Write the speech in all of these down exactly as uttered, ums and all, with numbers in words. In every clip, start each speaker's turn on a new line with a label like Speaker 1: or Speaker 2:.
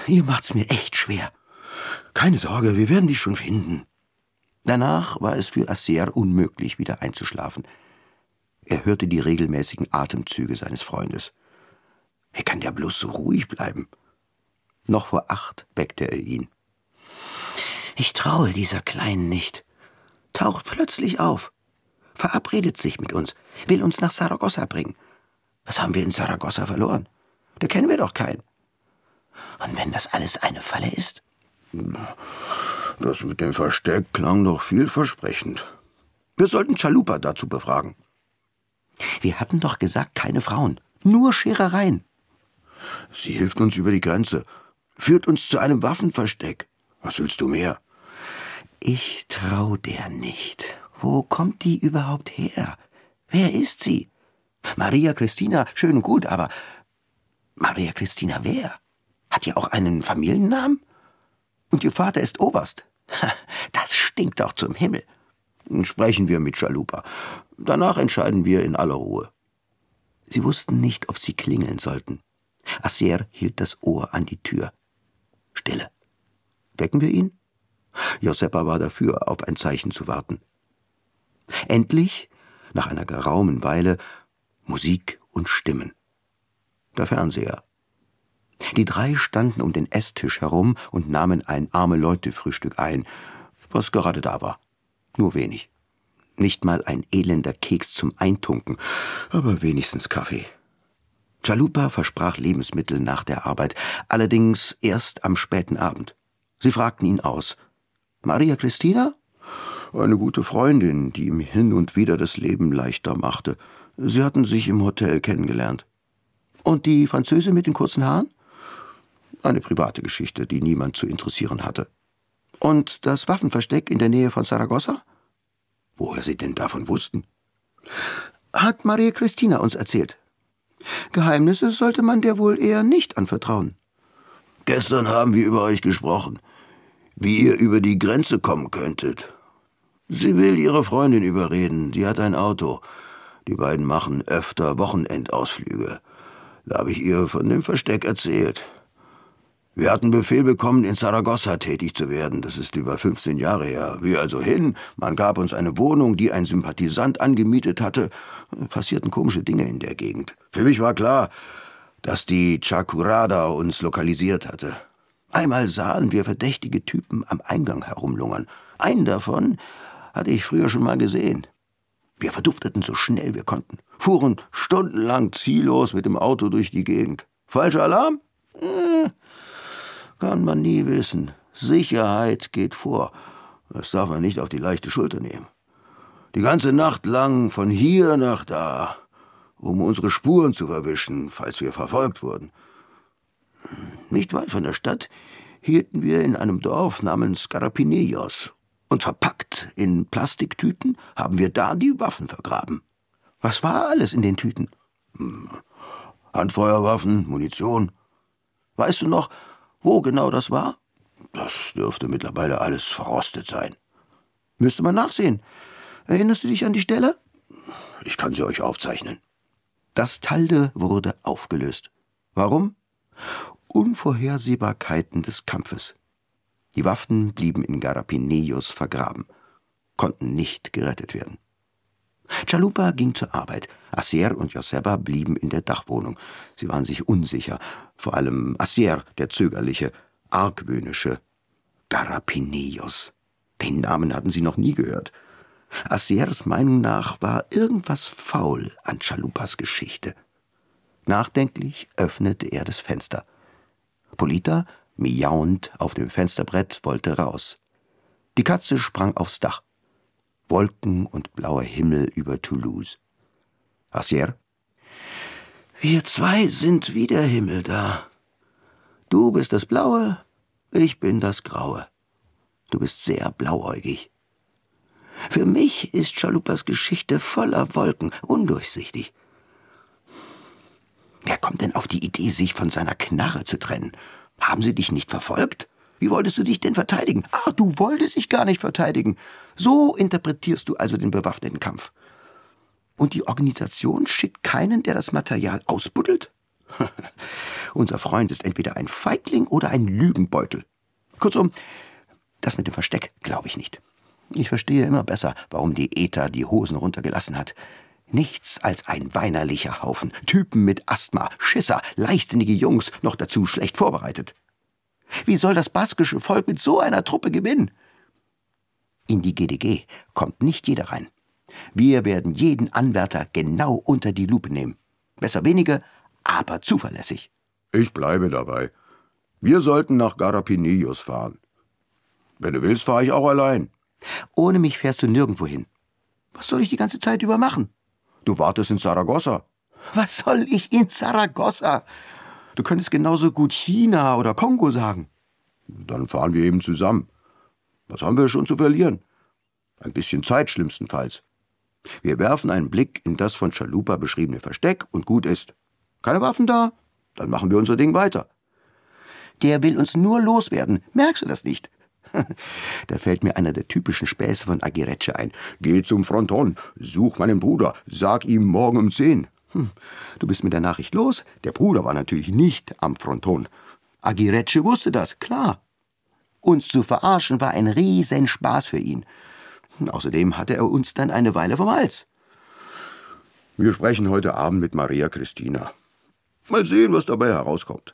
Speaker 1: Ihr macht's mir echt schwer. Keine Sorge, wir werden dich schon finden. Danach war es für Assier unmöglich, wieder einzuschlafen. Er hörte die regelmäßigen Atemzüge seines Freundes. Wie kann der bloß so ruhig bleiben? Noch vor acht weckte er ihn. Ich traue dieser Kleinen nicht. Taucht plötzlich auf. Verabredet sich mit uns. Will uns nach Saragossa bringen. Was haben wir in Saragossa verloren? Da kennen wir doch keinen. Und wenn das alles eine Falle ist?
Speaker 2: Das mit dem Versteck klang doch vielversprechend. Wir sollten Chalupa dazu befragen.
Speaker 1: Wir hatten doch gesagt, keine Frauen. Nur Scherereien.
Speaker 2: Sie hilft uns über die Grenze. Führt uns zu einem Waffenversteck. Was willst du mehr?
Speaker 1: Ich trau der nicht. Wo kommt die überhaupt her? Wer ist sie? Maria Cristina, schön und gut, aber Maria Cristina wer? Hat die auch einen Familiennamen? Und ihr Vater ist Oberst. Das stinkt doch zum Himmel.
Speaker 2: Sprechen wir mit Chalupa. Danach entscheiden wir in aller Ruhe.
Speaker 1: Sie wussten nicht, ob sie klingeln sollten. Assier hielt das Ohr an die Tür. Stille. Wecken wir ihn? Josepa war dafür, auf ein Zeichen zu warten. Endlich, nach einer geraumen Weile, Musik und Stimmen. Der Fernseher. Die drei standen um den Esstisch herum und nahmen ein Arme-Leute-Frühstück ein, was gerade da war. Nur wenig. Nicht mal ein elender Keks zum Eintunken, aber wenigstens Kaffee. Chalupa versprach Lebensmittel nach der Arbeit, allerdings erst am späten Abend. Sie fragten ihn aus. Maria Cristina?
Speaker 2: Eine gute Freundin, die ihm hin und wieder das Leben leichter machte. Sie hatten sich im Hotel kennengelernt.
Speaker 1: Und die Französin mit den kurzen Haaren?
Speaker 2: Eine private Geschichte, die niemand zu interessieren hatte.
Speaker 1: Und das Waffenversteck in der Nähe von Saragossa?
Speaker 2: Woher Sie denn davon wussten?
Speaker 1: Hat Maria Cristina uns erzählt. Geheimnisse sollte man der wohl eher nicht anvertrauen.
Speaker 2: Gestern haben wir über euch gesprochen, wie ihr über die Grenze kommen könntet. Sie will ihre Freundin überreden, sie hat ein Auto. Die beiden machen öfter Wochenendausflüge. Da habe ich ihr von dem Versteck erzählt. Wir hatten Befehl bekommen, in Saragossa tätig zu werden. Das ist über fünfzehn Jahre her. Wir also hin, man gab uns eine Wohnung, die ein Sympathisant angemietet hatte. Passierten komische Dinge in der Gegend. Für mich war klar, dass die Chacurada uns lokalisiert hatte. Einmal sahen wir verdächtige Typen am Eingang herumlungern. Einen davon hatte ich früher schon mal gesehen. Wir verdufteten so schnell wir konnten, fuhren stundenlang ziellos mit dem Auto durch die Gegend. Falscher Alarm? Äh, kann man nie wissen. Sicherheit geht vor. Das darf man nicht auf die leichte Schulter nehmen. Die ganze Nacht lang von hier nach da, um unsere Spuren zu verwischen, falls wir verfolgt wurden. Nicht weit von der Stadt hielten wir in einem Dorf namens Carapinillos. Und verpackt in Plastiktüten haben wir da die Waffen vergraben.
Speaker 1: Was war alles in den Tüten?
Speaker 2: Handfeuerwaffen, Munition.
Speaker 1: Weißt du noch, wo genau das war?
Speaker 2: Das dürfte mittlerweile alles verrostet sein.
Speaker 1: Müsste man nachsehen. Erinnerst du dich an die Stelle?
Speaker 2: Ich kann sie euch aufzeichnen.
Speaker 1: Das Talde wurde aufgelöst. Warum? Unvorhersehbarkeiten des Kampfes. Die Waffen blieben in Carapinillos vergraben, konnten nicht gerettet werden. Chalupa ging zur Arbeit. Assier und Josepa blieben in der Dachwohnung. Sie waren sich unsicher, vor allem Assier, der zögerliche, argwöhnische. Carapinillos. Den Namen hatten sie noch nie gehört. Assiers Meinung nach war irgendwas faul an Chalupas Geschichte. Nachdenklich öffnete er das Fenster. Polita, miauend auf dem Fensterbrett, wollte raus. Die Katze sprang aufs Dach. Wolken und blauer Himmel über Toulouse. Assier? Wir zwei sind wie der Himmel da. Du bist das Blaue, ich bin das Graue. Du bist sehr blauäugig. Für mich ist Chalupas Geschichte voller Wolken, undurchsichtig. Wer kommt denn auf die Idee, sich von seiner Knarre zu trennen? Haben sie dich nicht verfolgt? Wie wolltest du dich denn verteidigen? Ah, du wolltest dich gar nicht verteidigen. So interpretierst du also den bewaffneten Kampf. Und die Organisation schickt keinen, der das Material ausbuddelt? Unser Freund ist entweder ein Feigling oder ein Lügenbeutel. Kurzum, das mit dem Versteck glaube ich nicht. Ich verstehe immer besser, warum die Eta die Hosen runtergelassen hat. Nichts als ein weinerlicher Haufen. Typen mit Asthma, Schisser, leichtsinnige Jungs, noch dazu schlecht vorbereitet. Wie soll das baskische Volk mit so einer Truppe gewinnen? In die G D G kommt nicht jeder rein. Wir werden jeden Anwärter genau unter die Lupe nehmen. Besser wenige, aber zuverlässig.
Speaker 2: Ich bleibe dabei. Wir sollten nach Garapinillos fahren. Wenn du willst, fahre ich auch allein.
Speaker 1: Ohne mich fährst du nirgendwo hin. Was soll ich die ganze Zeit über machen?
Speaker 2: Du wartest in Saragossa.
Speaker 1: Was soll ich in Saragossa? Du könntest genauso gut China oder Kongo sagen.
Speaker 2: Dann fahren wir eben zusammen. Was haben wir schon zu verlieren? Ein bisschen Zeit schlimmstenfalls. Wir werfen einen Blick in das von Chalupa beschriebene Versteck und gut ist. Keine Waffen da? Dann machen wir unser Ding weiter.
Speaker 1: Der will uns nur loswerden. Merkst du das nicht? Da fällt mir einer der typischen Späße von Aguirreche ein.
Speaker 2: Geh zum Fronton, such meinen Bruder, sag ihm morgen um zehn.
Speaker 1: Hm, du bist mit der Nachricht los. Der Bruder war natürlich nicht am Fronton. Aguirreche wusste das, klar. Uns zu verarschen war ein Riesenspaß für ihn. Außerdem hatte er uns dann eine Weile vom Hals.
Speaker 2: Wir sprechen heute Abend mit Maria Cristina. Mal sehen, was dabei herauskommt.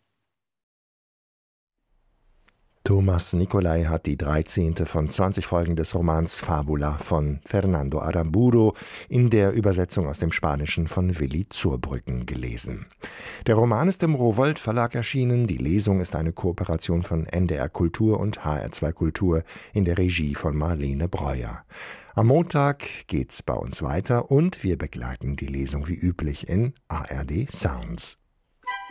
Speaker 3: Thomas Nicolai hat die dreizehnte von zwanzig Folgen des Romans Fabula von Fernando Aramburu in der Übersetzung aus dem Spanischen von Willi Zurbrüggen gelesen. Der Roman ist im Rowohlt Verlag erschienen. Die Lesung ist eine Kooperation von N D R Kultur und H R zwei Kultur in der Regie von Marlene Breuer. Am Montag geht's bei uns weiter und wir begleiten die Lesung wie üblich in A R D Sounds.